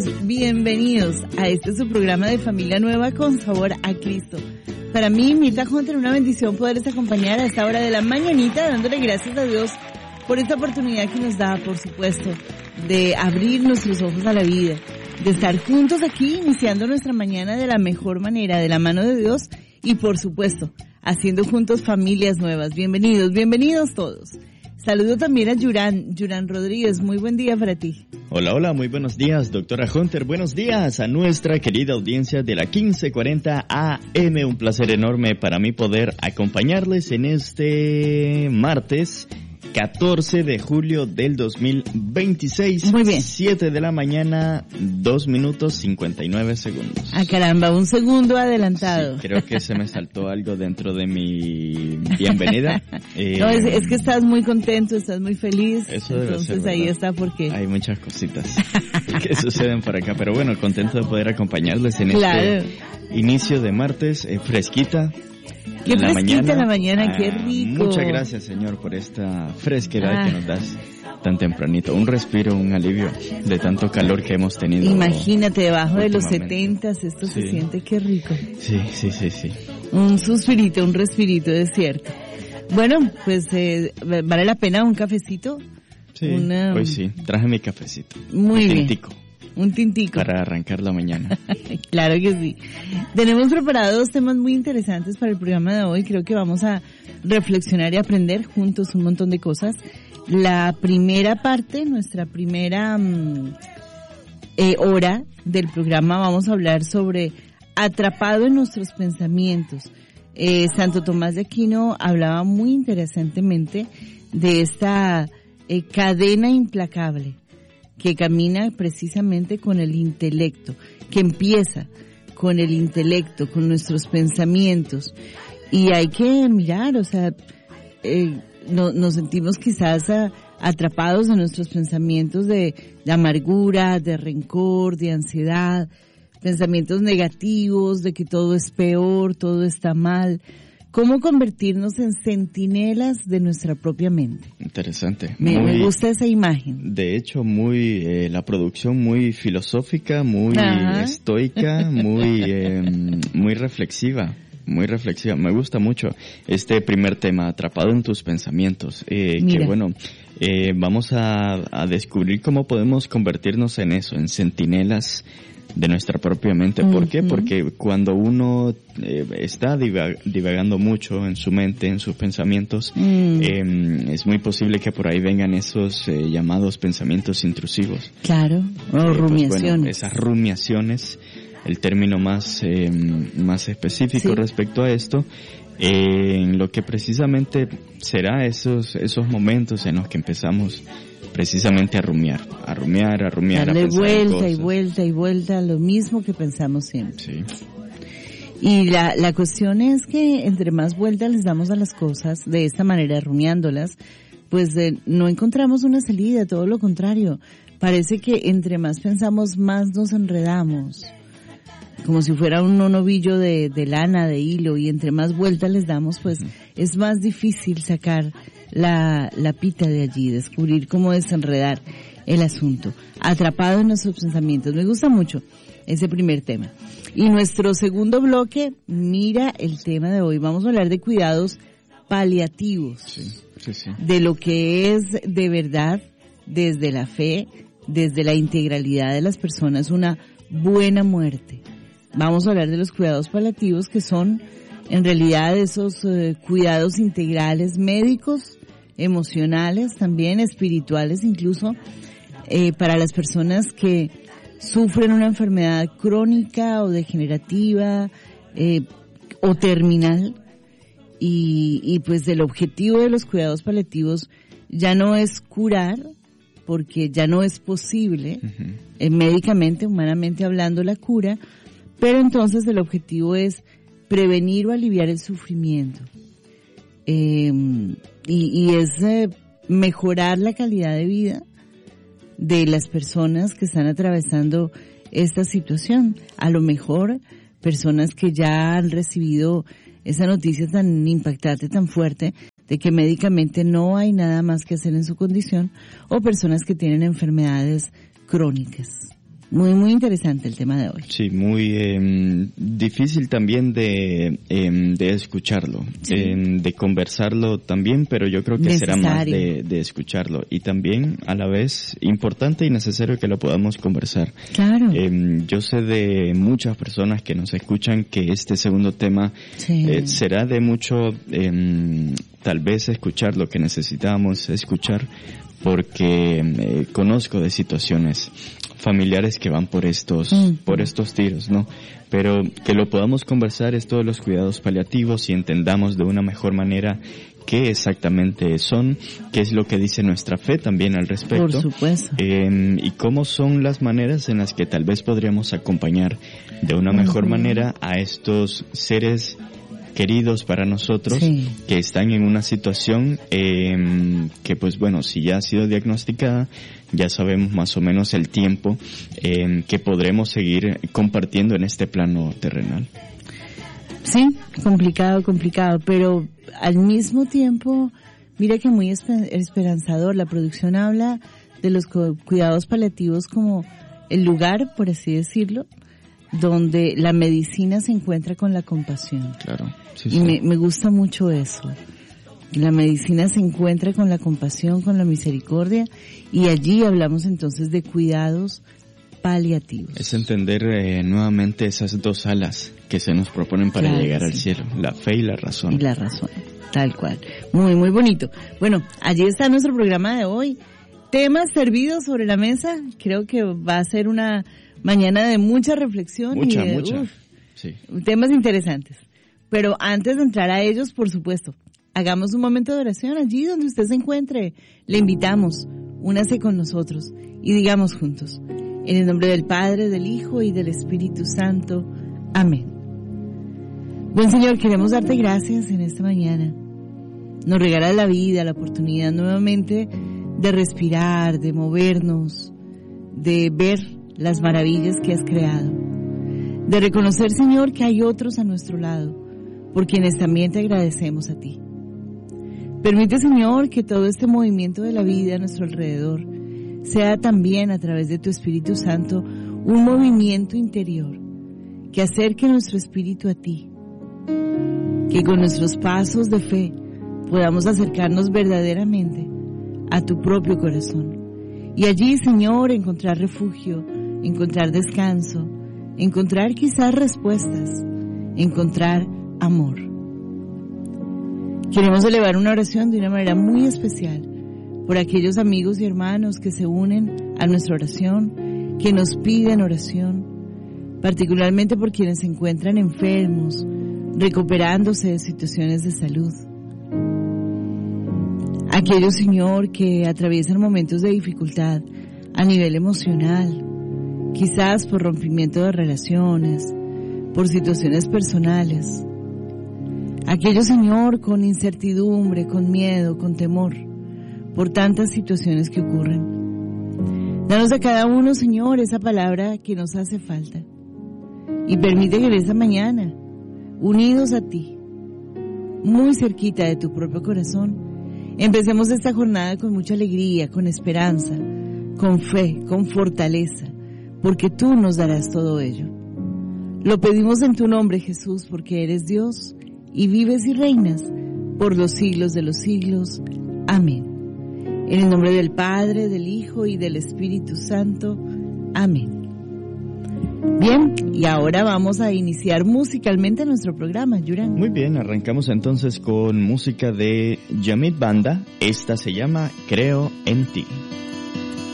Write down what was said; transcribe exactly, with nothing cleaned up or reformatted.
bienvenidos a este su programa de Familia Nueva con sabor a Cristo. Para mí, Mirta Hunter, una bendición poderles acompañar a esta hora de la mañanita, dándole gracias a Dios por esta oportunidad que nos da, por supuesto, de abrir nuestros ojos a la vida, de estar juntos aquí, iniciando nuestra mañana de la mejor manera, de la mano de Dios y, por supuesto, haciendo juntos familias nuevas. Bienvenidos, bienvenidos todos. Saludo también a Yuran, Yuran Rodríguez, muy buen día para ti. Hola, hola, muy buenos días, doctora Hunter, buenos días a nuestra querida audiencia de la quince cuarenta A M, un placer enorme para mí poder acompañarles en este martes catorce de julio del dos mil veintiséis. Muy bien. siete de la mañana, dos minutos cincuenta y nueve segundos. Ah, caramba, un segundo adelantado. Sí, creo que se me saltó algo dentro de mi bienvenida. Eh, no, es, es que estás muy contento, estás muy feliz. Eso debe entonces ser, ahí está porque... Hay muchas cositas que suceden por acá, pero bueno, contento de poder acompañarles en claro. este inicio de martes, eh, fresquita. Qué la fresquita mañana. la mañana, ah, qué rico. Muchas gracias, Señor, por esta fresquedad ah. que nos das tan tempranito. Un respiro, un alivio de tanto calor que hemos tenido. Imagínate, debajo de los setentas, esto sí. se siente, qué rico. Sí, sí, sí, sí. Un suspirito, un respirito, es cierto. Bueno, pues eh, vale la pena un cafecito. Sí, Una... hoy sí, traje mi cafecito. Muy un bien. Tintico. Un tintico. Para arrancar la mañana. Claro que sí. Tenemos preparados temas muy interesantes para el programa de hoy. Creo que vamos a reflexionar y aprender juntos un montón de cosas. La primera parte, nuestra primera um, eh, hora del programa, vamos a hablar sobre atrapado en nuestros pensamientos. Eh, Santo Tomás de Aquino hablaba muy interesantemente de esta eh, cadena implacable que camina precisamente con el intelecto, que empieza con el intelecto, con nuestros pensamientos. Y hay que mirar, o sea, eh, no, nos sentimos quizás a, atrapados en nuestros pensamientos de, de amargura, de rencor, de ansiedad, pensamientos negativos, de que todo es peor, todo está mal. ¿Cómo convertirnos en centinelas de nuestra propia mente? Interesante. Me, muy, me gusta esa imagen. De hecho, muy eh, la producción muy filosófica, muy Ajá. estoica, muy eh, muy reflexiva, muy reflexiva. Me gusta mucho este primer tema, atrapado en tus pensamientos. Eh, que bueno, eh, vamos a, a descubrir cómo podemos convertirnos en eso, en centinelas de nuestra propia mente. ¿Por uh-huh. qué? Porque cuando uno eh, está divag- divagando mucho en su mente, en sus pensamientos, uh-huh. eh, es muy posible que por ahí vengan esos eh, llamados pensamientos intrusivos. Claro, o eh, rumiaciones. Pues, bueno, esas rumiaciones, el término más eh, más específico sí. respecto a esto, eh, en lo que precisamente será esos esos momentos en los que empezamos precisamente a rumiar, a rumiar, a rumiar, darle a pensar vuelta en y vuelta y vuelta a lo mismo que pensamos siempre. Sí. Y la, la cuestión es que entre más vueltas les damos a las cosas, de esta manera, rumiándolas, pues eh, no encontramos una salida, todo lo contrario. Parece que entre más pensamos, más nos enredamos. Como si fuera un novillo de, de lana, de hilo, y entre más vueltas les damos, pues uh-huh. es más difícil sacar la, la pita de allí, descubrir cómo desenredar el asunto. Atrapado en nuestros pensamientos. Me gusta mucho ese primer tema. Y nuestro segundo bloque, mira el tema de hoy. Vamos a hablar de cuidados paliativos. Sí, sí, sí. De lo que es de verdad, desde la fe, desde la integralidad de las personas, una buena muerte. Vamos a hablar de los cuidados paliativos, que son en realidad esos eh, cuidados integrales médicos, emocionales, también espirituales, incluso eh, para las personas que sufren una enfermedad crónica o degenerativa eh, o terminal. Y, y pues el objetivo de los cuidados paliativos ya no es curar, porque ya no es posible uh-huh. eh, médicamente, humanamente hablando, la cura, pero entonces el objetivo es prevenir o aliviar el sufrimiento. Eh, y, y es eh, mejorar la calidad de vida de las personas que están atravesando esta situación. A lo mejor personas que ya han recibido esa noticia tan impactante, tan fuerte, de que médicamente no hay nada más que hacer en su condición, o personas que tienen enfermedades crónicas. Muy, muy interesante el tema de hoy. Sí, muy eh, difícil también de, eh, de escucharlo, sí. eh, de conversarlo también, pero yo creo que necesario. será más de, de escucharlo. Y también, a la vez, importante y necesario que lo podamos conversar. Claro. Eh, yo sé de muchas personas que nos escuchan que este segundo tema sí. eh, será de mucho, eh, tal vez escuchar lo que necesitamos escuchar, porque eh, conozco de situaciones familiares que van por estos, mm. por estos tiros, ¿no? Pero que lo podamos conversar esto de los cuidados paliativos y entendamos de una mejor manera qué exactamente son, qué es lo que dice nuestra fe también al respecto. Por supuesto. Eh, y cómo son las maneras en las que tal vez podríamos acompañar de una mejor uh-huh. manera a estos seres queridos para nosotros, sí. que están en una situación eh, que pues bueno, si ya ha sido diagnosticada, ya sabemos más o menos el tiempo eh, que podremos seguir compartiendo en este plano terrenal. Sí, complicado, complicado, pero al mismo tiempo, mira que muy esperanzador. La producción habla de los cuidados paliativos como el lugar, por así decirlo, donde la medicina se encuentra con la compasión. Claro. Sí, y sí. Me, me gusta mucho eso. La medicina se encuentra con la compasión, con la misericordia, y allí hablamos entonces de cuidados paliativos. Es entender eh, nuevamente esas dos alas que se nos proponen para claro, llegar sí. al cielo, la fe y la razón. Y la razón, tal cual. Muy, muy bonito. Bueno, allí está nuestro programa de hoy. Temas servidos sobre la mesa. Creo que va a ser una mañana de mucha reflexión. Mucha, y de, mucha. Uf, sí. Temas interesantes. Pero antes de entrar a ellos, por supuesto, hagamos un momento de oración allí donde usted se encuentre. Le invitamos, únase con nosotros y digamos juntos, en el nombre del Padre, del Hijo y del Espíritu Santo. Amén. Buen Señor, queremos darte gracias en esta mañana. Nos regalas la vida, la oportunidad nuevamente de respirar, de movernos, de ver las maravillas que has creado, de reconocer, Señor, que hay otros a nuestro lado, por quienes también te agradecemos a ti. Permite, Señor, que todo este movimiento de la vida a nuestro alrededor sea también a través de tu Espíritu Santo un movimiento interior que acerque nuestro espíritu a ti, que con nuestros pasos de fe podamos acercarnos verdaderamente a tu propio corazón y allí, Señor, encontrar refugio, encontrar descanso, encontrar quizás respuestas, encontrar amor. Queremos elevar una oración de una manera muy especial por aquellos amigos y hermanos que se unen a nuestra oración, que nos piden oración, particularmente por quienes se encuentran enfermos, recuperándose de situaciones de salud. Aquellos, Señor, que atraviesan momentos de dificultad a nivel emocional, quizás por rompimiento de relaciones, por situaciones personales. Aquellos, Señor, con incertidumbre, con miedo, con temor, por tantas situaciones que ocurren. Danos a cada uno, Señor, esa palabra que nos hace falta. Y permite que en esta mañana, unidos a ti, muy cerquita de tu propio corazón, empecemos esta jornada con mucha alegría, con esperanza, con fe, con fortaleza, porque tú nos darás todo ello. Lo pedimos en tu nombre, Jesús, porque eres Dios y vives y reinas por los siglos de los siglos. Amén. En el nombre del Padre, del Hijo y del Espíritu Santo. Amén. Bien, y ahora vamos a iniciar musicalmente nuestro programa, Yuran. Muy bien, arrancamos entonces con música de Yamit Banda. Esta se llama Creo en ti.